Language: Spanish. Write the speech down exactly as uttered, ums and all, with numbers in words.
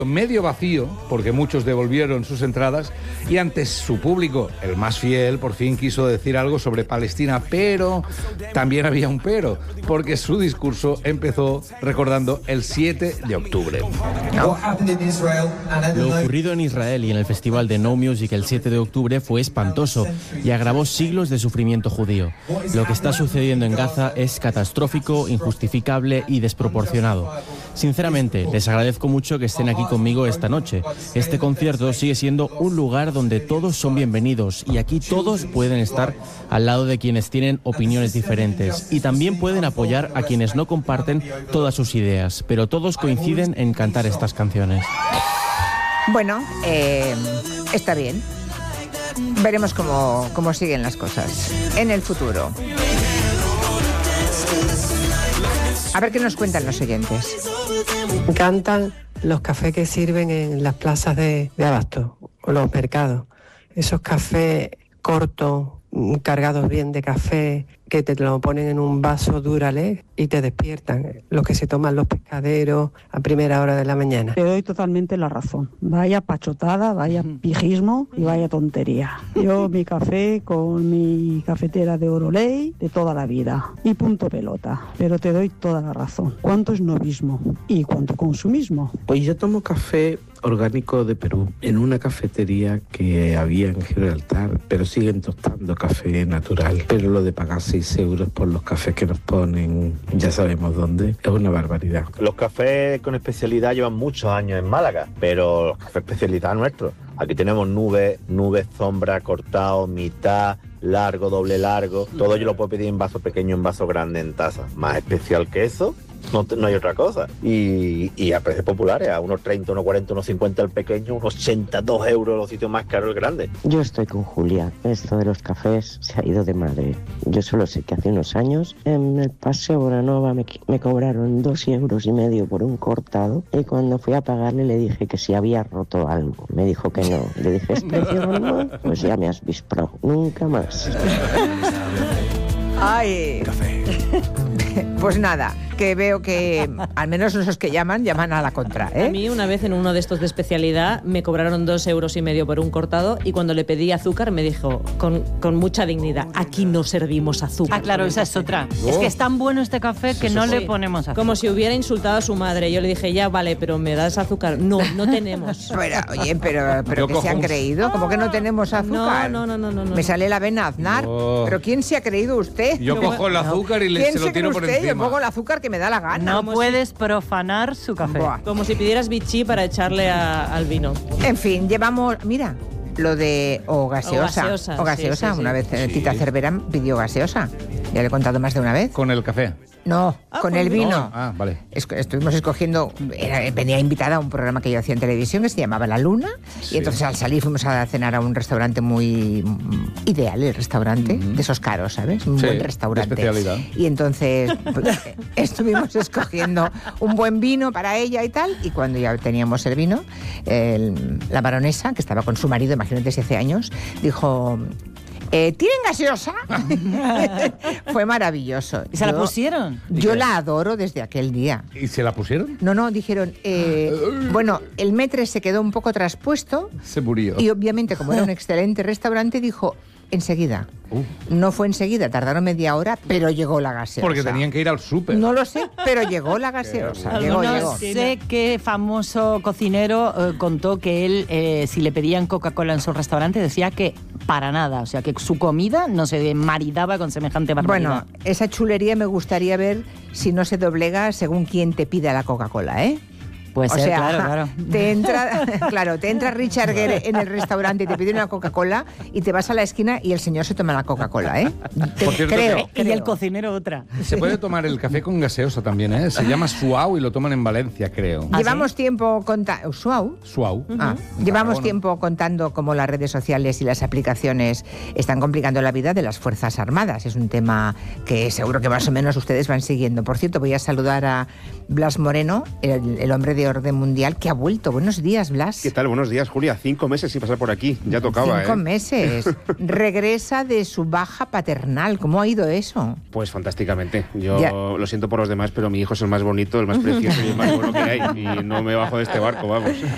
medio vacío, porque muchos devolvieron sus entradas, y ante su público, el más fiel, por fin quiso decir algo sobre Palestina, pero también había un pero, porque su discurso empezó recordando el siete de octubre. No. Lo ocurrido en Israel y en el festival de No Music el siete de octubre fue espantoso y agravó siglos de sufrimiento judío. Lo que está sucediendo en Gaza es catastrófico, injustificable y desproporcionado. Sinceramente, les agradezco mucho que estén aquí conmigo esta noche. Este concierto sigue siendo un lugar donde todos son bienvenidos y aquí todos pueden estar al lado de quienes tienen opiniones diferentes y también pueden apoyar a quienes no comparten todas sus ideas, pero todos coinciden en cantar estas canciones. Bueno, eh, está bien. Veremos cómo, cómo siguen las cosas en el futuro. A ver qué nos cuentan los oyentes. Me encantan los cafés que sirven en las plazas de, de abasto o los mercados. Esos cafés cortos, cargados bien de café, que te lo ponen en un vaso Duralex y te despiertan. Los que se toman los pescaderos a primera hora de la mañana. Te doy totalmente la razón. Vaya pachotada, vaya pijismo y vaya tontería. Yo mi café con mi cafetera de Oroley de toda la vida. Y punto pelota. Pero te doy toda la razón. ¿Cuánto esnovismo y cuánto consumismo? Pues yo tomo café orgánico de Perú en una cafetería que había en Gibraltar, pero siguen tostando café natural. Pero lo de pagar seis euros por los cafés que nos ponen, ya sabemos dónde, es una barbaridad. Los cafés con especialidad llevan muchos años en Málaga, pero los cafés especialidad nuestros. Aquí tenemos nubes, nubes, sombra, cortado, mitad, largo, doble largo. Todo yo lo puedo pedir en vaso pequeño, en vaso grande, en taza. Más especial que eso, no, no hay otra cosa. Y, y a precios populares, a unos treinta, unos cuarenta, unos cincuenta el pequeño, unos ochenta, dos euros los sitios más caros el grande. Yo estoy con Julia. Esto de los cafés se ha ido de madre. Yo solo sé que hace unos años en el Paseo Bonanova me, me cobraron dos euros y medio por un cortado y cuando fui a pagarle le dije que si había roto algo. Me dijo que no. Le dije, ¿es precio normal? Pues ya me has visto. Nunca más. Ay. Café. Pues nada, que veo que al menos los que llaman, llaman a la contra, ¿eh? A mí una vez en uno de estos de especialidad me cobraron dos euros y medio por un cortado y cuando le pedí azúcar me dijo con, con mucha dignidad, aquí no servimos azúcar. Ah, claro, esa es otra. Oh. Es que es tan bueno este café que sí, no sí, le sí. ponemos azúcar. Como si hubiera insultado a su madre. Yo le dije, ya, vale, pero ¿me das azúcar? No, no tenemos. Pero, oye, pero, pero ¿qué se han creído? ¿Cómo que no tenemos azúcar? No, no, no, no. no me sale la vena Aznar. Oh. ¿Pero quién se ha creído usted? Yo no, cojo el azúcar no. y le, se lo tiro por usted? encima. Yo pongo el azúcar que me da la gana. No Como puedes si... profanar su café. Buah. Como si pidieras bichí para echarle a, al vino. En fin, llevamos... Mira, lo de... O gaseosa. O gaseosa. O gaseosa. Sí, sí, una sí. vez sí. Tita Cervera pidió gaseosa. Ya le he contado más de una vez. ¿Con el café? No, ah, con el vino. No. Ah, vale. Es, estuvimos escogiendo, era, venía invitada a un programa que yo hacía en televisión que se llamaba La Luna, sí. Y entonces al salir fuimos a cenar a un restaurante muy ideal, el restaurante, mm-hmm. de esos caros, ¿sabes? Un sí, buen restaurante. Especialidad. Y entonces pues, estuvimos escogiendo un buen vino para ella y tal, y cuando ya teníamos el vino, el, la baronesa, que estaba con su marido, imagínate si hace años, dijo... Eh, ¿Tienen gaseosa? Fue maravilloso. ¿Y se yo, la pusieron? Yo la adoro desde aquel día. ¿Y se la pusieron? No, no, dijeron... Eh, bueno, el metre se quedó un poco traspuesto. Se murió. Y obviamente, como era un excelente restaurante, dijo... Enseguida. Uh. No fue enseguida, tardaron media hora, pero llegó la gaseosa. Porque tenían que ir al súper. No lo sé, pero llegó la gaseosa. llegó, no llegó. sé qué famoso cocinero eh, contó que él, eh, si le pedían Coca-Cola en su restaurante, decía que para nada. O sea, que su comida no se maridaba con semejante barbaridad. Bueno, esa chulería me gustaría ver si no se doblega según quien te pida la Coca-Cola, ¿eh? Pues o ser, sea, claro, claro. Te entra, claro, te entra Richard Gere en el restaurante y te pide una Coca-Cola y te vas a la esquina y el señor se toma la Coca-Cola, ¿eh? Te, Por cierto, creo, creo. Y el cocinero otra. Se puede tomar el café con gaseosa también, ¿eh? Se llama Suau y lo toman en Valencia, creo. ¿Ah, llevamos sí? tiempo contando... ¿Suau? Suau. Ah, uh-huh. Llevamos Tarragona. tiempo contando cómo las redes sociales y las aplicaciones están complicando la vida de las Fuerzas Armadas. Es un tema que seguro que más o menos ustedes van siguiendo. Por cierto, voy a saludar a Blas Moreno, el, el hombre de orden mundial, que ha vuelto. Buenos días, Blas. ¿Qué tal? Buenos días, Julia. Cinco meses sin pasar por aquí. Ya tocaba, Cinco ¿eh? meses. Regresa de su baja paternal. ¿Cómo ha ido eso? Pues fantásticamente. Yo ya. lo siento por los demás, pero mi hijo es el más bonito, el más precioso y el más bueno que hay. Y no me bajo de este barco, vamos.